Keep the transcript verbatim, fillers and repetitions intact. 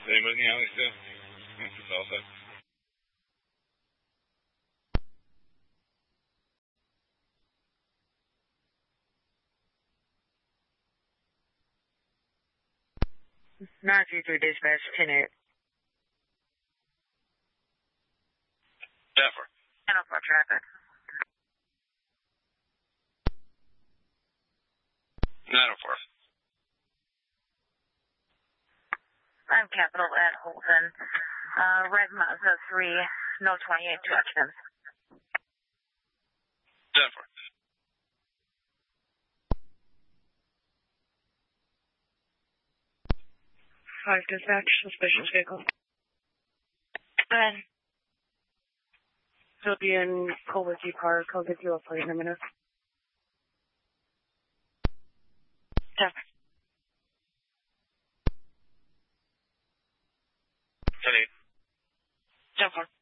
Anybody in the alley still? It's all set. nine three three dispatch, ten eight. Denver. ten oh four traffic. nine oh four. I'm Capital at Holton. Uh, Red Mazda three, no twenty-eight, two occupants. Denver. five dispatch, suspicious vehicle. And he'll be in Coworking Park. I'll get you a plate in a minute. Denver. ten eight. Denver.